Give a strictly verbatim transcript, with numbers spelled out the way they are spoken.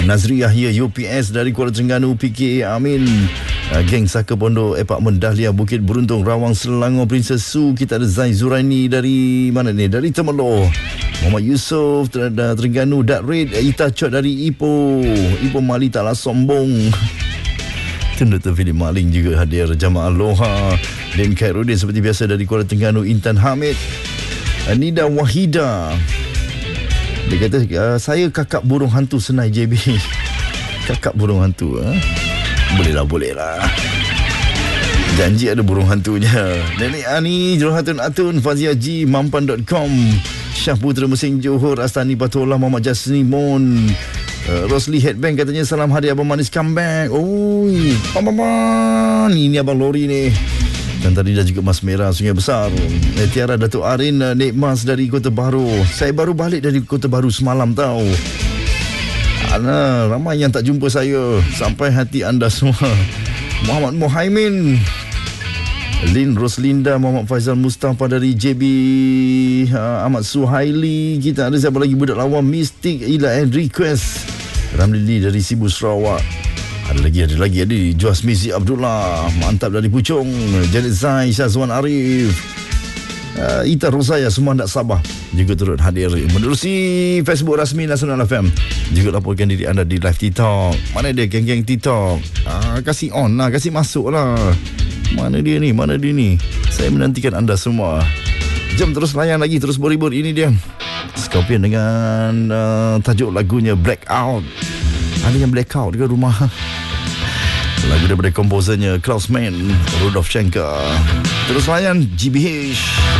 Nazri Yahya U P S dari Kuala Terengganu, P K A Amin, uh, Geng Saka Pondok, Apartmen Dahlia, Bukit Beruntung, Rawang, Selangor, Princess Su. Kita ada Zai Zuraini dari mana ni? Dari Temerloh. Muhammad Yusof dari Terengganu, Dak Red, Ita Chot dari Ipoh. Ipoh Mali taklah sombong. Doktor Philip Maling juga hadir. Jamaah Aloha. Dan Khairuddin seperti biasa dari Kuala Terengganu, Intan Hamid, Nida Wahida. Dia kata, uh, saya kakak burung hantu Senai J B. Kakak burung hantu, ha? Boleh lah, boleh lah. Janji ada burung hantunya. Nenek Ani, Johatun Atun, Fazia G, Mampan dot com, Syah Putra Mesin Johor, Astani Patullah, Muhammad Jasni Mon, uh, Rosli Headbang katanya salam hari Abang Manis comeback. Oi, pam-pam-pam. Ini Abang Lori ni. Dan tadi dah juga Mas Merah Sungai Besar. eh, Tiara Datuk Arin, uh, Nek Mas dari Kota Baru. Saya baru balik dari Kota Baru semalam tau. Ana, ramai yang tak jumpa saya. Sampai hati anda semua. Muhammad Muhaimin, Lin Roslinda, Muhammad Faizal Mustafa dari J B, uh, Ahmad Suhaili. Kita ada siapa lagi? Budak Lawan, Mystic, Ila and Request, Ramli dari Sibu Sarawak. Ada lagi, ada lagi, ada Juas Mizi Abdullah, mantap dari Puchong, Janet Zai, Syazwan Arif, uh, Ita Rosaya, semua tak sabar juga turut hadir menerusi Facebook rasmi Nasional F M. Juga laporkan diri anda di live TikTok. Mana dia geng-geng TikTok? Ah, kasih on lah, kasih masuk lah. Mana dia ni, mana dia ni? Saya menantikan anda semua. Jom terus layan lagi, terus boribor. Ini dia Scorpion dengan uh, tajuk lagunya Blackout. Ada yang blackout dekat rumah. Lagu daripada komposernya Klaus Mann, Rudolf Schenker. Terus layan G B H.